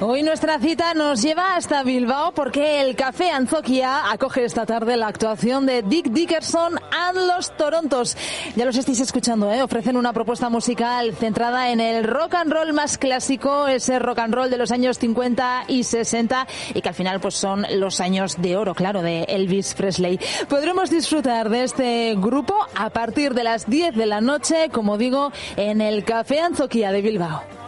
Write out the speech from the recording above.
Hoy nuestra cita nos lleva hasta Bilbao porque el Café Anzokia acoge esta tarde la actuación de Dick Dickerson and los Torontos. Ya los estáis escuchando, ofrecen una propuesta musical centrada en el rock and roll más clásico, ese rock and roll de los años 50 y 60 y que al final pues son los años de oro, claro, de Elvis Presley. Podremos disfrutar de este grupo a partir de las 10 de la noche, como digo, en el Café Anzokia de Bilbao.